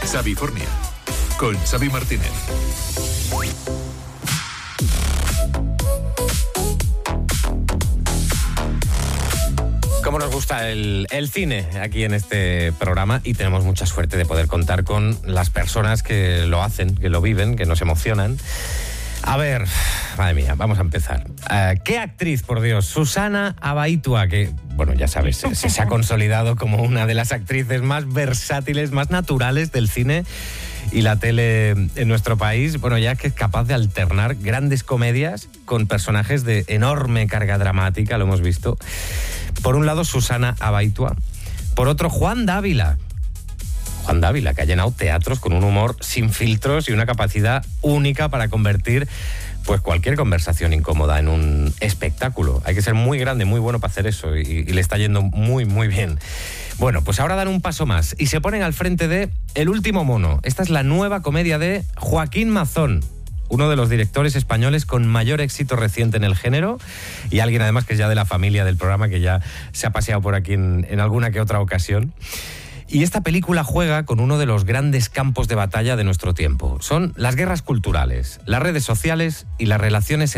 Xavifornia, con Xavi Martínez. Cómo nos gusta el cine aquí en este programa, y tenemos mucha suerte de poder contar con las personas que lo hacen, que lo viven, que nos emocionan. A ver, madre mía, vamos a empezar. ¿Qué actriz, por Dios? Susana Abaitua, que, bueno, ya sabes, se ha consolidado como una de las actrices más versátiles, más naturales del cine y la tele en nuestro país. Bueno, ya que es capaz de alternar grandes comedias con personajes de enorme carga dramática, lo hemos visto. Por un lado, Susana Abaitua. Por otro, Juan Dávila, que ha llenado teatros con un humor sin filtros y una capacidad única para convertir pues cualquier conversación incómoda en un espectáculo. Hay que ser muy grande, muy bueno para hacer eso, y le está yendo muy, muy bien. Bueno, pues ahora dan un paso más y se ponen al frente de El último mono. Esta es la nueva comedia de Joaquín Mazón, uno de los directores españoles con mayor éxito reciente en el género, y alguien además que es ya de la familia del programa, que ya se ha paseado por aquí en alguna que otra ocasión. Y esta película juega con uno de los grandes campos de batalla de nuestro tiempo. Son las guerras culturales, las redes sociales y las relaciones